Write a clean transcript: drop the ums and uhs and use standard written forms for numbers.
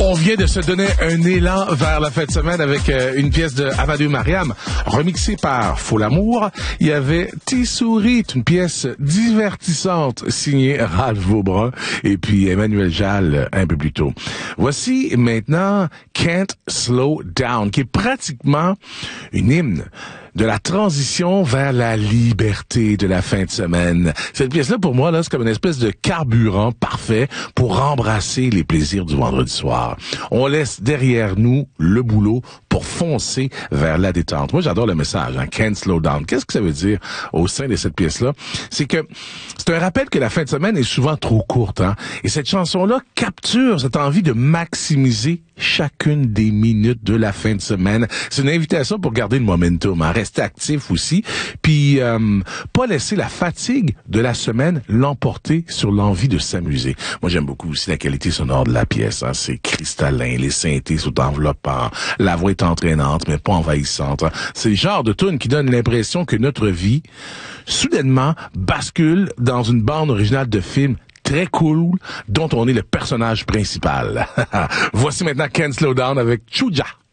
On vient de se donner un élan vers la fin de semaine avec une pièce de Amadou Mariam, remixée par Faux l'amour. Il y avait Tisourit, une pièce divertissante signée Ralph Vaubrin et puis Emmanuel Jal un peu plus tôt. Voici maintenant Can't Slow Down, qui est pratiquement une hymne de la transition vers la liberté de la fin de semaine. Cette pièce-là, pour moi, là, c'est comme une espèce de carburant parfait pour embrasser les plaisirs du vendredi soir. On laisse derrière nous le boulot pour foncer vers la détente. Moi, j'adore le message, hein, Can't Slow Down. Qu'est-ce que ça veut dire au sein de cette pièce-là? C'est que c'est un rappel que la fin de semaine est souvent trop courte, hein. Et cette chanson-là capture cette envie de maximiser chacune des minutes de la fin de semaine. C'est une invitation pour garder le momentum, hein, rester actif aussi, puis pas laisser la fatigue de la semaine l'emporter sur l'envie de s'amuser. Moi, j'aime beaucoup aussi la qualité sonore de la pièce, hein. C'est cristallin, les synthés sont enveloppants, la voix est entraînante, mais pas envahissante, hein. C'est le genre de tune qui donne l'impression que notre vie, soudainement, bascule dans une bande originale de film très cool, dont on est le personnage principal. Voici maintenant Can't Slow Down avec Chuja.